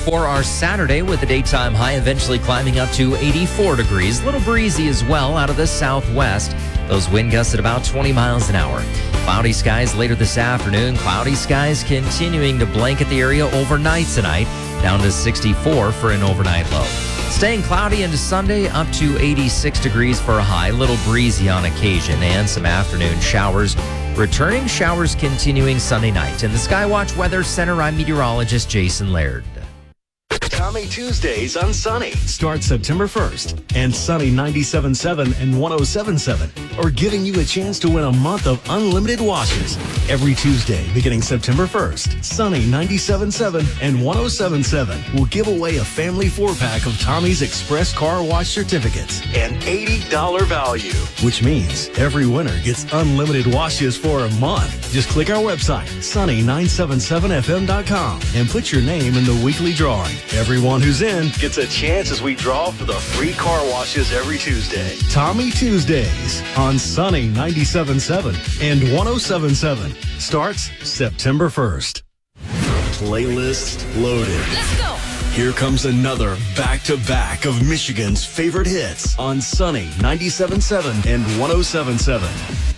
for our Saturday with a daytime high eventually climbing up to 84 degrees. A little breezy as well out of the southwest. Those wind gusts at about 20 miles an hour. Cloudy skies later this afternoon. Cloudy skies continuing to blanket the area overnight tonight, down to 64 for an overnight low. Staying cloudy into Sunday, up to 86 degrees for a high. Little breezy on occasion and some afternoon showers. Returning showers continuing Sunday night. In the Skywatch Weather Center, I'm meteorologist Jason Laird. Tommy Tuesdays on Sunny. Start September 1st, and Sunny 97.7 and 107.7 are giving you a chance to win a month of unlimited washes. Every Tuesday, beginning September 1st, Sunny 97.7 and 107.7 will give away a family 4-pack of Tommy's Express Car Wash certificates, an $80 value, which means every winner gets unlimited washes for a month. Just click our website, sunny977fm.com, and put your name in the weekly drawing. Everyone who's in gets a chance as we draw for the free car washes every Tuesday. Tommy Tuesdays on Sunny 97.7 and 107.7 starts September 1st. Playlist loaded. Let's go. Here comes another back-to-back of Michigan's favorite hits on Sunny 97.7 and 107.7.